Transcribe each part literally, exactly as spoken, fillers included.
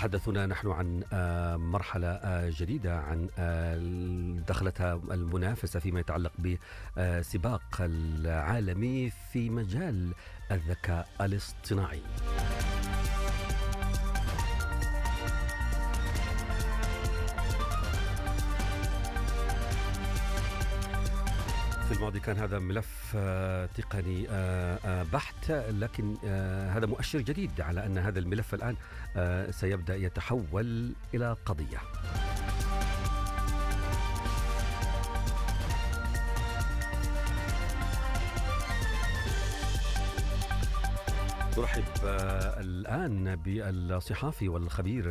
تحدثنا نحن عن مرحلة جديدة عن دخلتها المنافسة فيما يتعلق بسباق العالمي في مجال الذكاء الاصطناعي. في الماضي كان هذا ملف تقني بحت، لكن هذا مؤشر جديد على أن هذا الملف الآن سيبدأ يتحول إلى قضية. نرحب الآن بالصحافي والخبير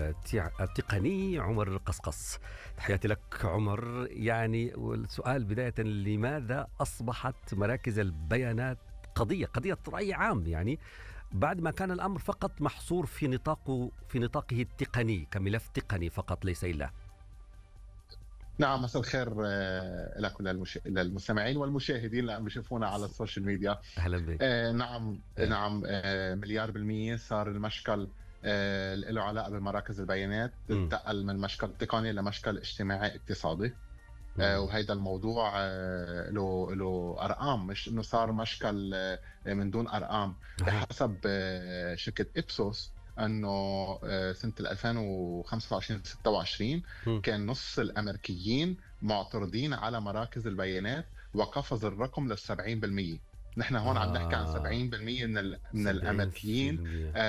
التقني عمر قصقص. تحياتي لك عمر. يعني والسؤال بداية، لماذا أصبحت مراكز البيانات قضية قضية رأي عام، يعني بعد ما كان الأمر فقط محصور في نطاقه في نطاقه التقني كملف تقني فقط ليس إلا؟ نعم، مساء الخير لكم للمستمعين والمشاهدين اللي عم بيشوفونا على السوشيال ميديا. أهلا بك. آه نعم آه. نعم آه مليار بالمية صار المشكل آه اللي له علاقة بمراكز البيانات انتقل من مشكل تقني لمشكل اجتماعي اقتصادي. آه وهيدا الموضوع آه له له أرقام، مش إنه صار مشكل آه من دون أرقام. بحسب آه شركة إبسوس انه سنه ألفين وخمسة وعشرين ستة وعشرين كان نص الامريكيين معترضين على مراكز البيانات، وقفز الرقم لل سبعين بالمية. نحن هون آه. عم نحكي عن سبعين بالمية من من الامريكيين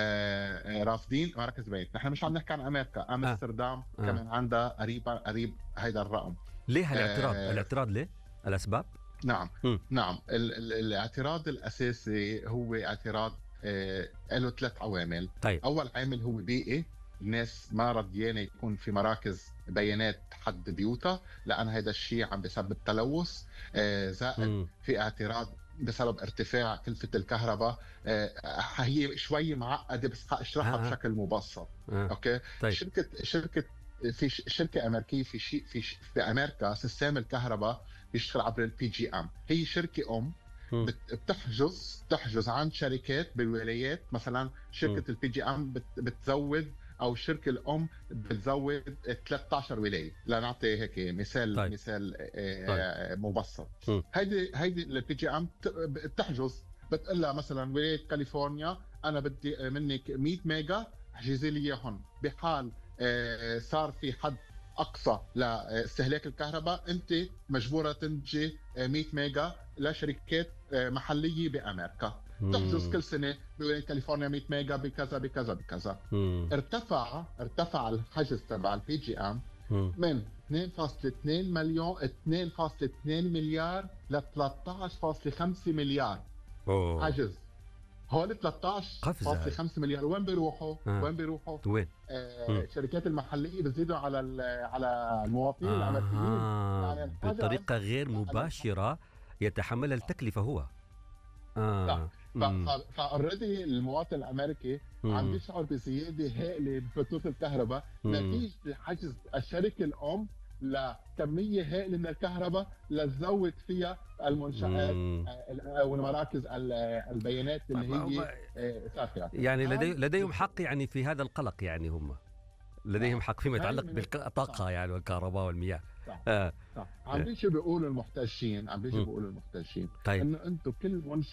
آه رافضين مراكز البيانات. نحن مش عم نحكي عن امريكا، امستردام آه. كمان عندها قريب قريب هيدا الرقم. ليه الاعتراض؟ آه الاعتراض ليه؟ الاسباب؟ نعم م. نعم ال- ال- الاعتراض الاساسي هو اعتراض آه له ثلاث عوامل. طيب. أول عامل هو بيئي، الناس ما رضيانة يكون في مراكز بيانات حد بيوتها لأن هذا الشيء عم بسبب تلوث. آه زائد م. في اعتراض بسبب ارتفاع كلفة الكهرباء. آه هي شوي معقدة بس هشرحها آه. بشكل مبسط. آه. أوكي. طيب. شركة شركة في شركة أمريكية في شيء في, في أمريكا سيستم الكهرباء بيشتغل عبر البي جي ام. هي شركة أم بتحجز بتحجز عن شركات بالولايات، مثلا شركه البي جي ام بتزود او الشركه الام بتزود ثلاثة عشر ولايه، لنعطي هيك مثال. طيب. مثال طيب. مبسط. هيدي هيدي البي جي ام بتحجز، بتقول لها مثلا ولايه كاليفورنيا انا بدي منك مية ميجا احجزي لي اياهم. بحال صار في حد اقصى لاستهلاك الكهرباء، انت مجبوره تنتجي مية ميجا لشركات محليه بامريكا. تحجز كل سنه بولايه كاليفورنيا مية ميجا بكذا بكذا بكذا. مم. ارتفع ارتفع الحجز تبع البي جي ام من اثنين فاصلة اثنين مليون اثنين فاصلة اثنين مليار ل ثلاثة عشر فاصلة خمسة مليار. أوه. حجز. هول ثلاثة عشر فاصلة خمسة مليار وين بيروحوا؟ آه. وين بيروحوا؟ وين؟ آه شركات المحليه بتزيدوا على على المواطنين آه. الامريكيين. يعني بطريقه غير مباشره يتحمل التكلفه هو. اه فاوريدي المواطن الامريكي مم. عم بيشعر بزياده هائله بفاتوره الكهرباء نتيجه حجز الشركه الام لكميه هائله من الكهرباء لتزود فيها المنشآت والمراكز البيانات اللي هي سافره. يعني لدي لديهم حق يعني في هذا القلق، يعني هم لديهم حق فيما يتعلق بالطاقه يعني والكهرباء والمياه. صح. آه. صح. عم بيجي بيقولوا المحتجين عم بيجي بيقولوا المحتجين طيب. انه انتم كل منشأ